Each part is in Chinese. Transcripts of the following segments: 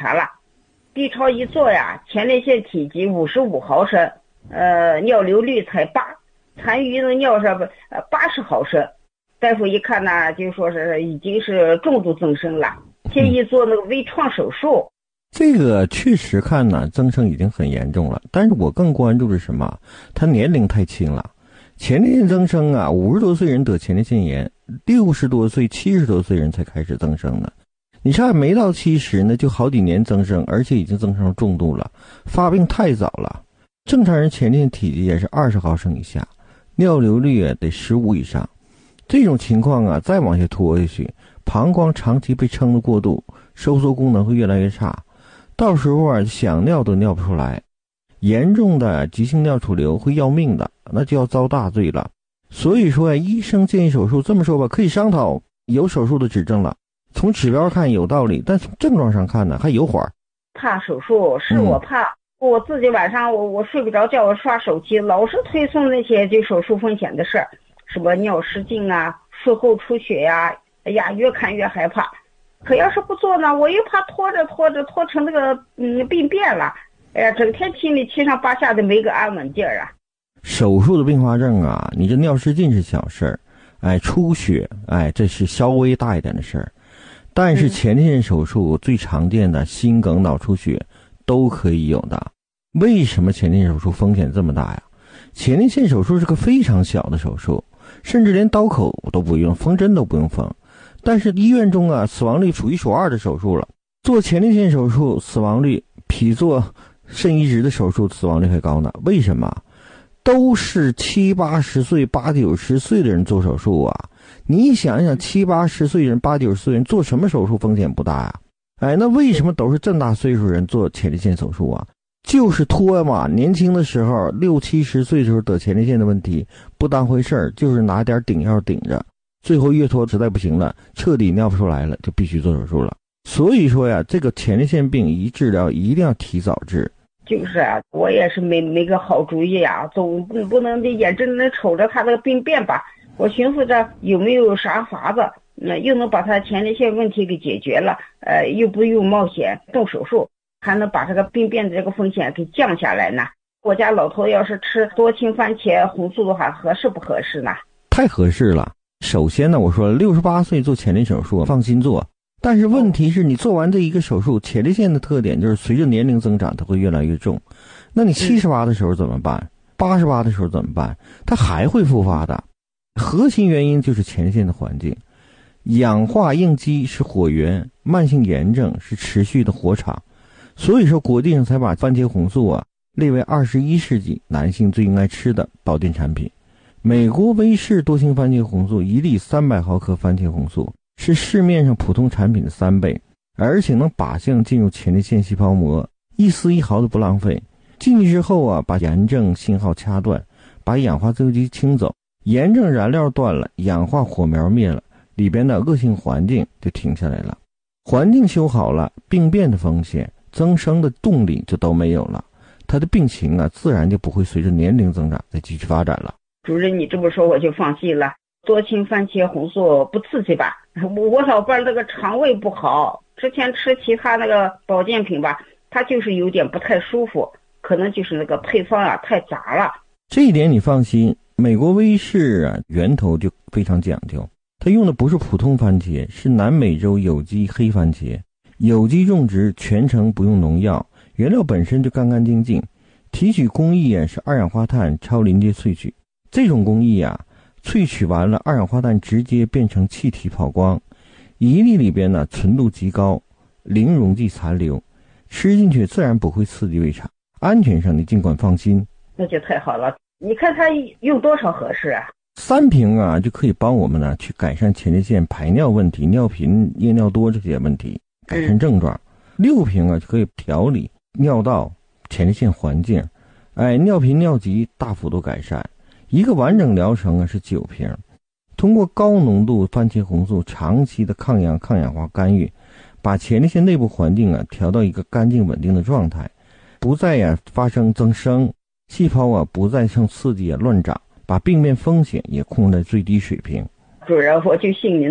查了。B 超一做呀，前列腺体积55毫升，尿流率才8，残余的尿是80毫升。大夫一看呢，就说是已经是重度增生了，建议做那个微创手术。 这个确实看呢，增生已经很严重了，但是我更关注的是什么？他年龄太轻了。前列腺增生啊，50多岁人得前列腺炎，60多岁、70多岁人才开始增生呢。你看没到70呢，就好几年增生，而且已经增生重度了，发病太早了。正常人前列腺体积也是20毫升以下，尿流率也得15以上。这种情况啊，再往下拖下去，膀胱长期被撑得过度，收缩功能会越来越差，到时候啊，想尿都尿不出来。严重的急性尿储留会要命的，那就要遭大罪了。所以说医生建议手术，这么说吧，可以商讨有手术的指征了。从指标看有道理，但从症状上看呢，还有缓。 怕手术是我怕，我自己晚上我睡不着觉，我刷手机老是推送那些就手术风险的事儿，什么尿失禁啊、术后出血呀，哎呀，越看越害怕。可要是不做呢，我又怕拖成那个病变了。哎呀，整天心里七上八下的，没个安稳劲儿啊。 手术的并发症啊，你这尿失禁是小事儿，哎，出血，哎，这是稍微大一点的事儿。但是前列腺手术最常见的心梗、脑出血都可以有的。为什么前列腺手术风险这么大呀？前列腺手术是个非常小的手术，甚至连刀口都不用，缝针都不用缝。但是医院中啊，死亡率数一数二的手术了。做前列腺手术死亡率比做肾移植的手术死亡率还高呢。为什么？都是70、80岁、80、90岁的人做手术啊。你想想，70、80岁人、80、90岁人做什么手术风险不大呀？哎，那为什么都是这么大岁数人做前列腺手术啊？就是拖嘛，年轻的时候60、70岁的时候得前列腺的问题不当回事儿，就是拿点顶药顶着，最后越拖实在不行了，彻底尿不出来了，就必须做手术了。所以说呀，这个前列腺病一治疗一定要提早治。 就是啊，我也是没个好主意啊，总不能眼睁睁瞅着他这个病变吧。我寻思着有没有啥法子，又能把他前列腺问题给解决了，又不用冒险动手术，还能把这个病变的这个风险给降下来呢。我家老头要是吃多青番茄红素的话，合适不合适呢？ 太合适了。首先呢，我说68岁做前列腺手术放心做，但是问题是你做完这一个手术，前列腺的特点就是随着年龄增长它会越来越重。那你78的时候怎么办？88的时候怎么办？它还会复发的。核心原因就是前列腺的环境，氧化应激是火源，慢性炎症是持续的火场。所以说国际上才把番茄红素啊列为21世纪男性最应该吃的保健产品。美国威士多氢番茄红素1粒300毫克番茄红素是市面上普通产品的3倍，而且能靶向进入前列腺细胞膜，一丝一毫都不浪费。进去之后啊，把炎症信号掐断，把氧化自由基清走，炎症燃料断了，氧化火苗灭了，里边的恶性环境就停下来了。环境修好了，病变的风险、增生的动力就都没有了，他的病情啊，自然就不会随着年龄增长再继续发展了。 主任，你这么说我就放心了。多氢番茄红素不刺激吧？我老伴那个肠胃不好，之前吃其他那个保健品吧，他就是有点不太舒服，可能就是那个配方啊太杂了。 这一点你放心，美国威士啊源头就非常讲究，它用的不是普通番茄，是南美洲有机黑番茄，有机种植，全程不用农药，原料本身就干干净净。提取工艺啊是二氧化碳超临界萃取，这种工艺啊萃取完了，二氧化碳直接变成气体跑光，一粒里边呢纯度极高，零溶剂残留，吃进去自然不会刺激胃肠，安全上你尽管放心。 那就太好了。你看他用多少合适啊 ？3瓶啊就可以帮我们呢去改善前列腺排尿问题、尿频、夜尿多这些问题，改善症状。6瓶啊就可以调理尿道、前列腺环境，尿频尿急大幅度改善。一个完整疗程啊是9瓶，通过高浓度番茄红素长期的抗氧化干预，把前列腺内部环境啊调到一个干净稳定的状态，不再发生增生，细胞啊不再受刺激乱长，把病变风险也控制在最低水平。 主任，我就信您的，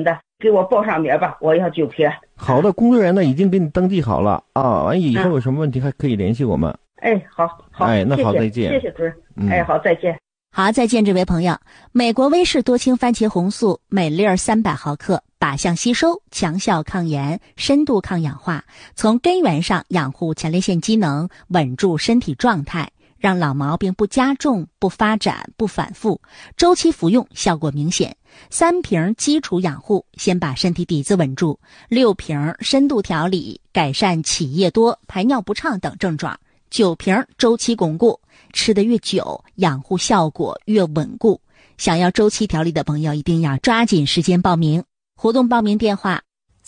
给我报上名吧，我要9瓶。 好的，工作人员呢已经给你登记好了啊，完以后有什么问题还可以联系我们。 哎，好， 哎，那好， 谢谢再见。 谢谢主任。哎，好，再见。 好，再见，这位朋友。美国威士多氢番茄红素每粒300毫克，靶向吸收，强效抗炎，深度抗氧化，从根源上养护前列腺机能，稳住身体状态，让老毛病不加重、不发展、不反复。周期服用效果明显。3瓶基础养护，先把身体底子稳住；6瓶深度调理，改善起夜多、排尿不畅等症状；9瓶周期巩固，吃得越久，养护效果越稳固。想要周期调理的朋友，一定要抓紧时间报名。活动报名电话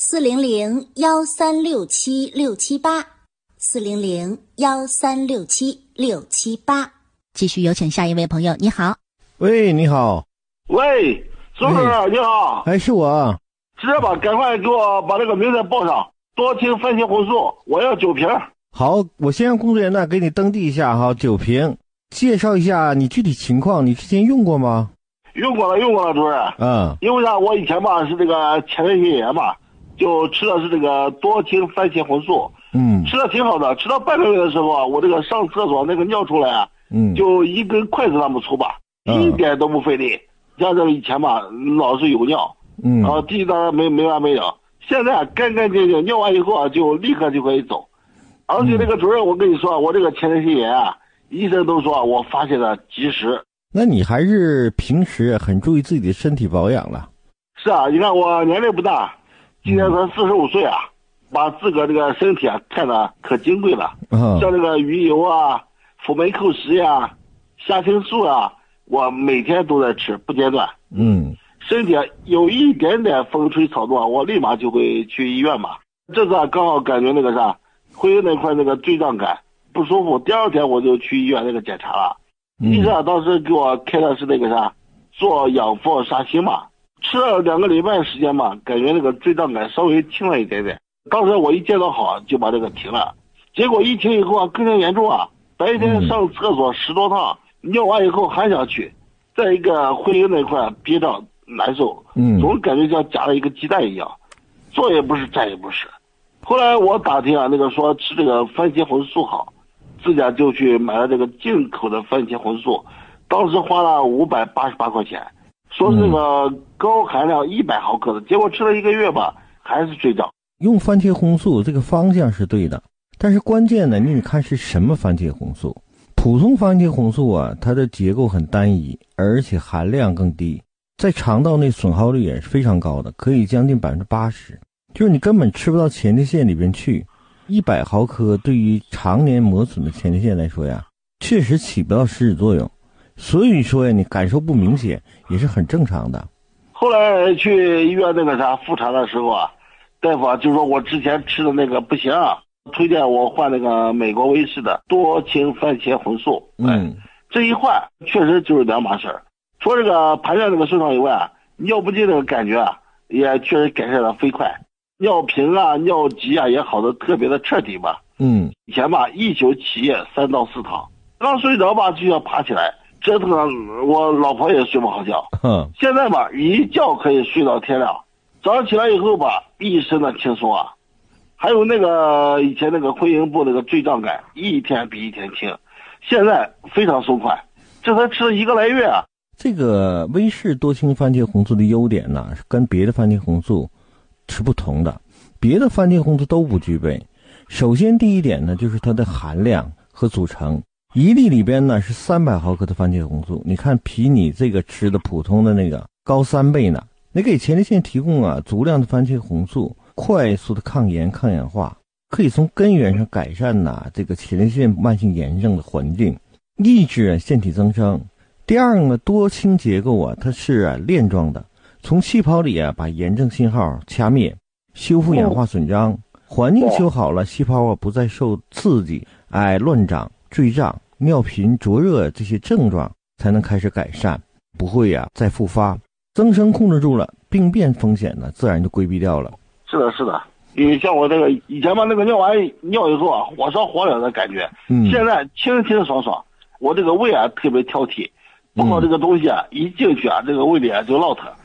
：400-1367-678，400-1367-678。继续有请下一位朋友，你好。 喂，你好。 喂，苏主任你好。 哎，是我。 是这吧，赶快给我把这个名字报上，多氢番茄红素，我要9瓶。 好，我先让工作人员呢给你登记一下哈，9瓶。介绍一下你具体情况，你之前用过吗？ 用过了，主任。因为啥？我以前吧是这个前列腺炎嘛，就吃的是这个多氢番茄红素。吃的挺好的，吃到半个月的时候啊，我这个上厕所那个尿出来啊，就一根筷子那么粗吧，一点都不费力。像这个以前吧，老是有尿，滴答没完没了。现在干干净净，尿完以后啊，就立刻就可以走。而且这个主任，我跟你说，我这个前列腺炎啊，医生都说我发现的及时。 那你还是平时很注意自己的身体保养了。 是啊，你看我年龄不大，今年才45岁啊，把自个这个身体啊看得可金贵了。像这个鱼油啊、辅酶扣10呀、虾青素啊，我每天都在吃，不间断。身体有一点点风吹草动，我立马就会去医院嘛。这次啊，刚好感觉那个啥，会阴那块那个坠胀感不舒服，第2天我就去医院那个检查了。医生啊，当时给我开的是那个啥，做氧氟沙星嘛，吃了2个礼拜时间嘛，感觉那个坠胀感稍微轻了一点点。当时我一见到好就把这个停了，结果一停以后啊，更加严重啊，白天上厕所10多趟，尿完以后还想去，在一个会阴那块憋着难受，总感觉像夹了一个鸡蛋一样，坐也不是，站也不是。后来我打听啊，那个说吃这个番茄红素好，自家就去买了这个进口的番茄红素，当时花了588块钱，说是这个高含量100毫克的，结果吃了1个月吧，还是坠胀。 用番茄红素这个方向是对的，但是关键呢，你得看是什么番茄红素。普通番茄红素啊，它的结构很单一，而且含量更低，在肠道内损耗率也是非常高的，可以将近80%，就是你根本吃不到前列腺里边去。100毫克对于常年磨损的前列腺来说呀，确实起不到实质作用，所以说呀，你感受不明显也是很正常的。 后来去医院那个啥复查的时候啊，大夫啊就说我之前吃的那个不行，推荐我换那个美国威士的多氢番茄红素。这一换确实就是2码事。除了这个排尿那个顺畅以外啊，尿不尽那个感觉啊，也确实改善的飞快。尿频啊、尿急啊也好的特别的彻底吧。以前吧一宿起夜3到4趟，刚睡着吧就要爬起来，折腾我老婆也睡不好觉。现在吧一觉可以睡到天亮，早上起来以后吧一身的轻松啊。还有那个以前那个会阴部那个坠胀感，一天比一天轻，现在非常松快，这才吃了1个来月啊。 这个威士多氢番茄红素的优点呢，跟别的番茄红素是不同的，别的番茄红素都不具备。首先第一点呢，就是它的含量和组成。1粒里边呢是300毫克的番茄红素，你看比你这个吃的普通的那个高3倍呢。你给前列腺提供啊足量的番茄红素，快速的抗炎抗氧化，可以从根源上改善这个前列腺慢性炎症的环境，抑制腺体增生。第二个呢，多氢结构啊，它是链状的，从气泡里把炎症信号掐灭，修复氧化损伤，环境修好了，细胞不再受刺激，乱长、坠胀、尿频、灼热这些症状才能开始改善，不会再复发。增生控制住了，病变风险呢自然就规避掉了。 是的，是的。因为像我这个以前吧，那个尿完尿以后啊，火烧火燎的感觉，现在清清爽爽。我这个胃特别挑剔，不好这个东西一进去这个胃里就落腾。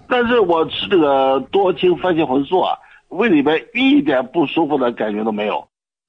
但是我吃这个多氢番茄红素啊，胃里边一点不舒服的感觉都没有。